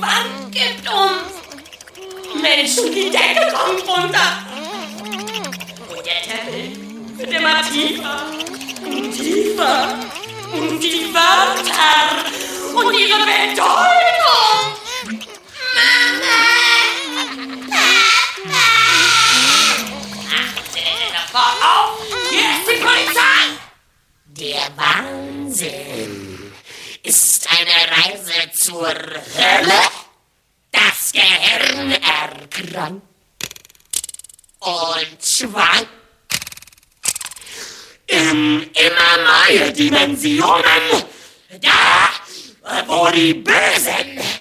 Wand kippt Menschen, die Decke kommt runter. Und der Teppich wird immer tiefer und tiefer. Und die Wörter und ihre Bedeutung. Mama! Papa! Achte sofort auf! Hier ist die Polizei! Der Wahnsinn ist eine Reise zur Hölle. Das Gehirn erkrankt und schwankt in immer neue Dimensionen, da wo die Bösen